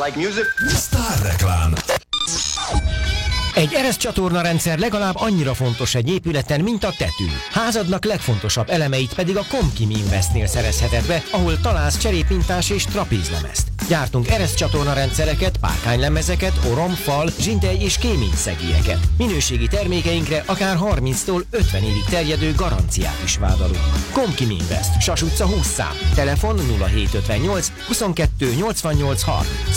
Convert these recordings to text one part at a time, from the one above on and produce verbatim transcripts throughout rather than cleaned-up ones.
like music. Sztárreklám. Egy ereszcsatorna rendszer legalább annyira fontos egy épületen, mint a tető. Házadnak legfontosabb elemeit pedig a Comkim Investnél szerezheted be, ahol találsz cserépmintás és trapézlemezt. Gyártunk ereszcsatorna rendszereket, párkánylemezeket, orom, fal, zsintely és kéményszegélyeket. Minőségi termékeinkre akár harminctól ötven évig terjedő garanciát is vádolunk. Comkim Invest, Sas utca húsz szám, telefon nulla hét ötvennyolc huszonkettő nyolcvannyolc harminc.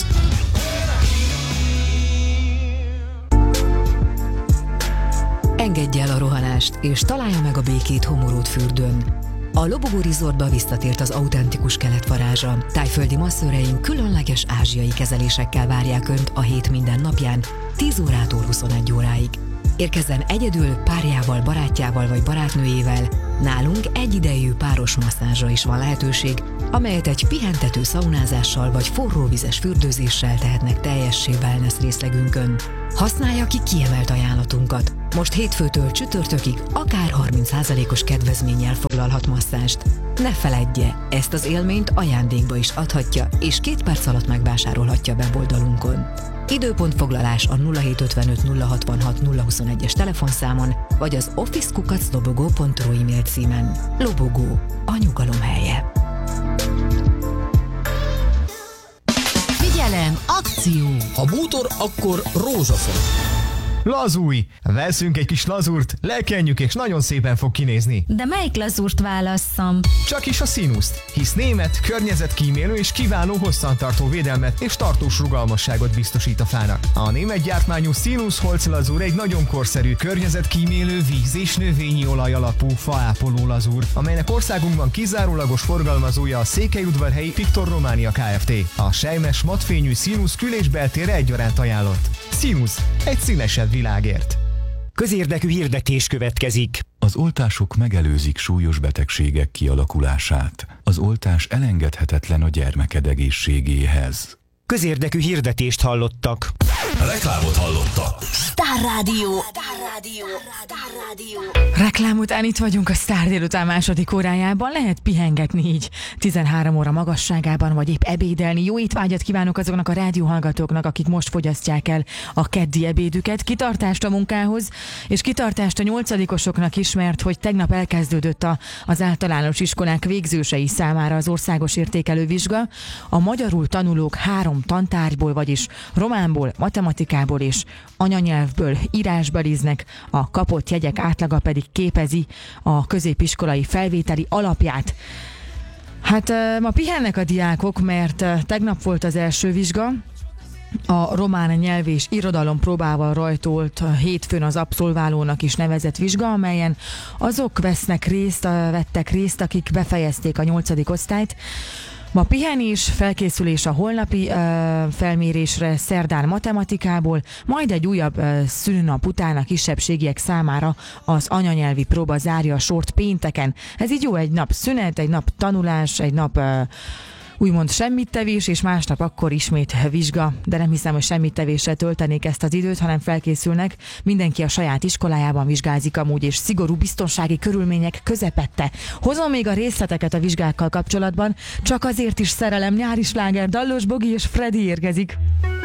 Engedje el a rohanást, és találja meg a békét Homoród fürdőn. A Lobogó Resortba visszatért az autentikus kelet varázsa. Tájföldi masszőreink különleges ázsiai kezelésekkel várják Önt a hét minden napján, tíz órától huszonegy óráig. Érkezzen egyedül, párjával, barátjával vagy barátnőjével. Nálunk egyidejű páros masszázsra is van lehetőség, amelyet egy pihentető szaunázással vagy forróvizes fürdőzéssel tehetnek teljessé wellness részlegünkön. Használja ki kiemelt ajánlatunkat. Most hétfőtől csütörtökig akár harminc százalékos kedvezménnyel foglalhat masszást. Ne feledje, ezt az élményt ajándékba is adhatja, és két perc alatt megvásárolhatja weboldalunkon. Időpontfoglalás a nulla hét ötvenöt nulla hatvanhat nulla huszonegyes telefonszámon, vagy az office kukac lobogó pont ru e-mail címen. Lobogó, a nyugalom helye. Figyelem, akció! Ha bútor, akkor rózsafon. Lazúj! Veszünk egy kis lazúrt, lekenjük és nagyon szépen fog kinézni. De melyik lazúrt válasszam? Csak is a Sinuszt, hisz német, környezetkímélő és kiváló hosszantartó védelmet és tartós rugalmasságot biztosít a fának. A német gyártmányú Sinus Holz lazúr egy nagyon korszerű, környezetkímélő víz- és növényi olaj alapú faápoló lazúr, amelynek országunkban kizárólagos forgalmazója a Székelyudvarhelyi Pictor Romania Kft. A selymes, matfényű Sinus kül- és beltérre egyaránt ajánlott. Sinus, egy színesebb világért. Közérdekű hirdetés következik. Az oltások megelőzik súlyos betegségek kialakulását. Az oltás elengedhetetlen a gyermeked egészségéhez. Közérdekű hirdetést hallottak. Reklámot hallottak. Sztár Rádió! Sztár Rádió! Sztár Rádió! Reklám után itt vagyunk a Sztár délután második órájában. Lehet pihengetni így tizenhárom óra magasságában, vagy épp ebédelni. Jó étvágyat kívánok azoknak a rádióhallgatóknak, akik most fogyasztják el a keddi ebédüket. Kitartást a munkához, és kitartást a nyolcadikosoknak is, mert hogy tegnap elkezdődött a, az általános iskolák végzősei számára az országos értékelővizsga. A magyarul tanulók három tantárgyból, vagyis románból, matematikából és anyanyelvből írásbeliznek, a kapott jegyek átlaga pedig képezi a középiskolai felvételi alapját. Hát ma pihennek a diákok, mert tegnap volt az első vizsga, a román nyelv és irodalom próbával rajtolt hétfőn az abszolválónak is nevezett vizsga, amelyen azok vesznek részt, vettek részt, akik befejezték a nyolcadik osztályt. Ma pihenés, felkészülés a holnapi uh, felmérésre, szerdán matematikából, majd egy újabb uh, szülinap után a kisebbségiek számára az anyanyelvi próba zárja a sort pénteken. Ez így jó, egy nap szünet, egy nap tanulás, egy nap uh, úgymond semmittevés, és másnap akkor ismét vizsga, de nem hiszem, hogy semmittevéssel töltenék ezt az időt, hanem felkészülnek. Mindenki a saját iskolájában vizsgázik amúgy, és szigorú biztonsági körülmények közepette. Hozom még a részleteket a vizsgákkal kapcsolatban, csak azért is szerelem, nyári sláger, Dallos Bogi és Freddy érkezik.